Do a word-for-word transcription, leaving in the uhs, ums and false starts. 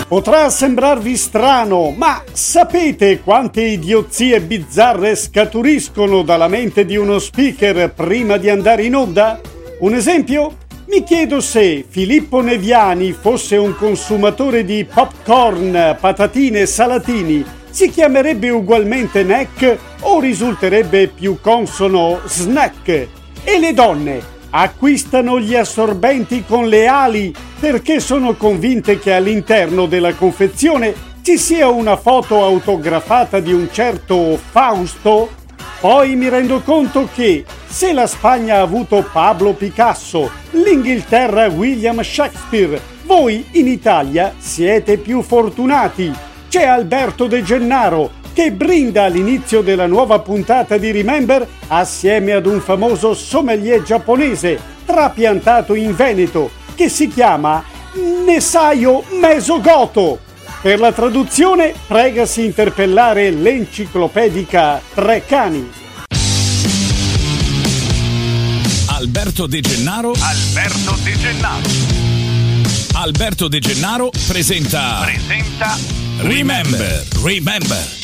Potrà sembrarvi strano, ma sapete quante idiozie bizzarre scaturiscono dalla mente di uno speaker prima di andare in onda? Un esempio? Mi chiedo se Filippo Neviani fosse un consumatore di popcorn, patatine e salatini, si chiamerebbe ugualmente Neck o risulterebbe più consono Snack? E le donne acquistano gli assorbenti con le ali perché sono convinte che all'interno della confezione ci sia una foto autografata di un certo Fausto? Poi mi rendo conto che se la Spagna ha avuto Pablo Picasso, l'Inghilterra William Shakespeare, voi in Italia siete più fortunati. C'è Alberto De Gennaro che brinda all'inizio della nuova puntata di Remember assieme ad un famoso sommelier giapponese trapiantato in Veneto che si chiama Nesaio Mesogoto. Per la traduzione pregasi interpellare l'enciclopedica Treccani. Alberto De Gennaro Alberto De Gennaro Alberto De Gennaro presenta presenta Remember, Remember